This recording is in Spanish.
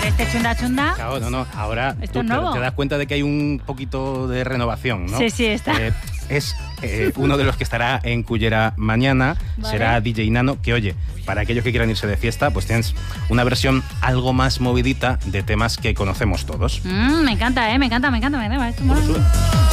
Pero este chunda chunda. Claro, no. Ahora Esto tú es nuevo. te das cuenta de que hay un poquito de renovación, ¿no? Sí, está. Es uno de los que estará en Cullera mañana. Vale. Será DJ Nano, que oye, para aquellos que quieran irse de fiesta, pues tienes una versión algo más movidita de temas que conocemos todos. Me encanta, me encanta. Esto mola.